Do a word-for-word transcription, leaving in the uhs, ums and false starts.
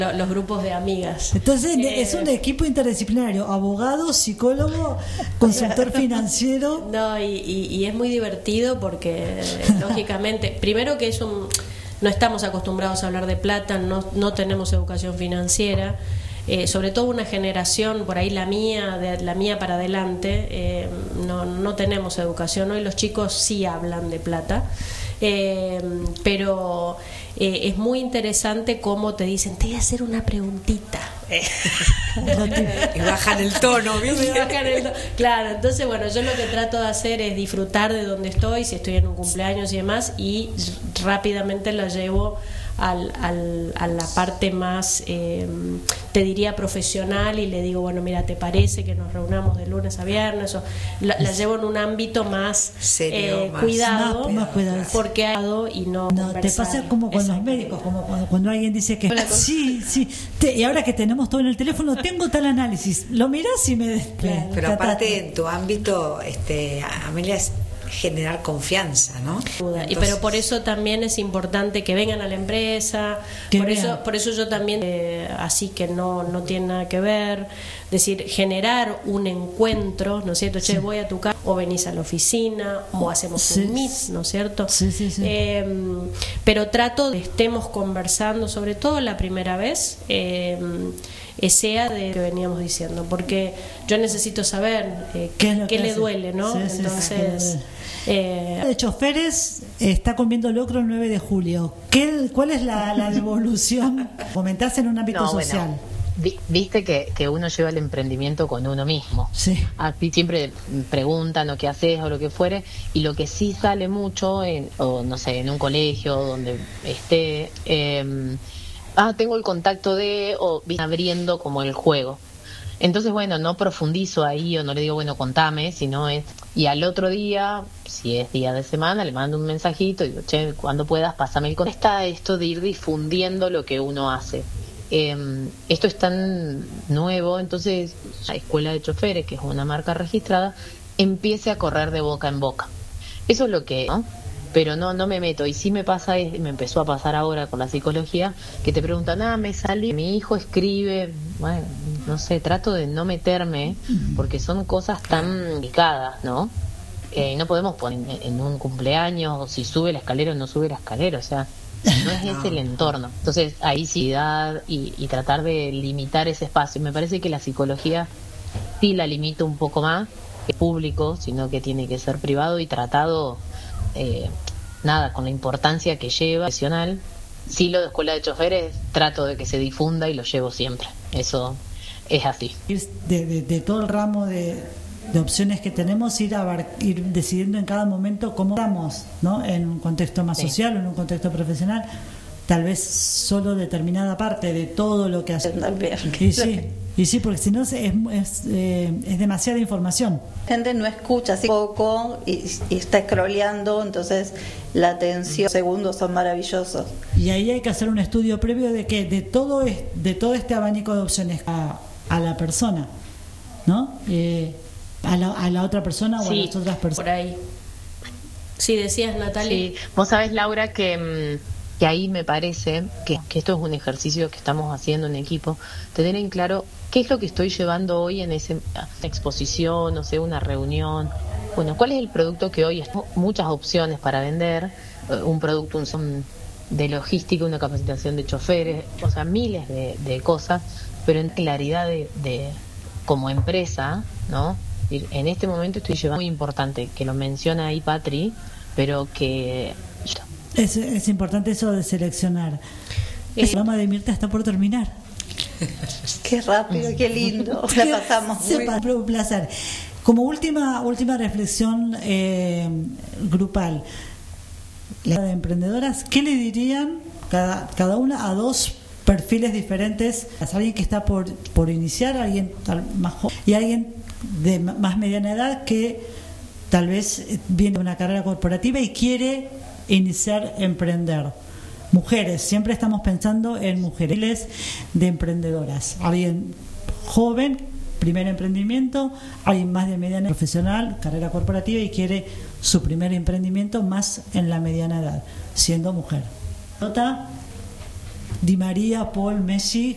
los grupos de amigas. Entonces eh, es un equipo interdisciplinario, abogado, psicólogo, consultor financiero. No, y, y, y es muy divertido porque lógicamente, primero que es un, no estamos acostumbrados a hablar de plata, no, no tenemos educación financiera. Eh, sobre todo una generación, por ahí la mía, de la mía para adelante, eh, no, no tenemos educación. Hoy los chicos sí hablan de plata, eh, pero eh, es muy interesante cómo te dicen, te voy a hacer una preguntita. Y bajan el tono, ¿viste? Bajan el tono. Claro, entonces bueno, yo lo que trato de hacer es disfrutar de donde estoy, si estoy en un cumpleaños y demás, y rápidamente la llevo Al, al, a la parte más, eh, te diría, profesional, y le digo, bueno, mira, ¿te parece que nos reunamos de lunes a viernes? O la, la llevo en un ámbito más serio, eh, más, cuidado, más, más cuidado, porque ha dado y no. No, te pasa como con los médicos, como cuando, cuando alguien dice que sí, sí, te, y ahora que tenemos todo en el teléfono, tengo tal análisis, lo mirás y me. Claro, pero aparte en tu ámbito, este, Amelia, es generar confianza, ¿no? Entonces, y pero por eso también es importante que vengan a la empresa, por vean. eso por eso yo también, eh, así que no no tiene nada que ver, decir, generar un encuentro, ¿no es cierto? Che, sí. Voy a tu casa, o venís a la oficina, oh, o hacemos sí. un meet, ¿no es cierto? Sí, sí, sí. Eh, pero trato de que estemos conversando, sobre todo la primera vez, eh, sea de lo que veníamos diciendo, porque yo necesito saber eh, qué, qué le duele, ¿no? Sí, Entonces, sí, sí. Eh, de choferes está comiendo locro el nueve de julio. ¿Qué, ¿Cuál es la, la devolución? Comentás en un ámbito no, social. Bueno, vi, viste que, que uno lleva el emprendimiento con uno mismo. Sí. A ti siempre preguntan o qué haces o lo que fuere, y lo que sí sale mucho, en, o no sé, en un colegio donde esté, eh, ah, tengo el contacto de, o abriendo como el juego. Entonces, bueno, no profundizo ahí o no le digo, bueno, contame, sino es... Y al otro día, si es día de semana, le mando un mensajito y digo, che, cuando puedas, pásame el contacto. Está esto de ir difundiendo lo que uno hace. Eh, esto es tan nuevo, entonces la Escuela de Choferes, que es una marca registrada, empiece a correr de boca en boca. Eso es lo que... ¿no? Pero no no me meto, y sí me pasa, me empezó a pasar ahora con la psicología, que te preguntan, ah, me salió, mi hijo escribe, bueno, no sé, trato de no meterme, porque son cosas tan delicadas, ¿no? Eh, no podemos poner en un cumpleaños, o si sube la escalera o no sube la escalera, o sea, no es ese el entorno. Entonces, ahí sí, y, y tratar de limitar ese espacio. Me parece que la psicología sí la limita un poco más que público, sino que tiene que ser privado y tratado... Eh, nada, con la importancia que lleva profesional. Sí, lo de Escuela de Choferes trato de que se difunda y lo llevo siempre, eso es así. De, de, de todo el ramo de, de opciones que tenemos, ir, a, ir decidiendo en cada momento cómo estamos, ¿no? En un contexto más sí. social, en un contexto profesional, tal vez solo determinada parte de todo lo que hace. Y sí, y sí, porque si no es, es, eh, es demasiada información. La gente no escucha así poco y, y está scrolleando, entonces la atención, los segundos son maravillosos. Y ahí hay que hacer un estudio previo de que de todo es, de todo este abanico de opciones a, a la persona, ¿no? Eh, a, la, a la otra persona o sí, a las otras personas. Por ahí. Sí, decías, Natalia. Sí, vos sabés, Laura, que... que ahí me parece que, que esto es un ejercicio que estamos haciendo en equipo, tener en claro qué es lo que estoy llevando hoy en esa exposición, no sé, una reunión. Bueno, ¿cuál es el producto que hoy hay? Muchas opciones para vender, un producto un, de logística, una capacitación de choferes, o sea, miles de, de cosas, pero en claridad de, de como empresa, ¿no? En este momento estoy llevando muy importante, que lo menciona ahí Patri, pero que... Es, es importante eso de seleccionar. El programa de Mirta está por terminar. Qué rápido, qué lindo. La pasamos muy bien. Un placer. Como última última reflexión eh, grupal, la de emprendedoras, ¿qué le dirían cada, cada una a dos perfiles diferentes? Alguien que está por, por iniciar, alguien más joven y alguien de más mediana edad que tal vez viene de una carrera corporativa y quiere iniciar a emprender. Mujeres, siempre estamos pensando en mujeres de emprendedoras. Alguien joven, primer emprendimiento, alguien más de mediana profesional, carrera corporativa y quiere su primer emprendimiento más en la mediana edad, siendo mujer. Nota Di María, Paul, Messi.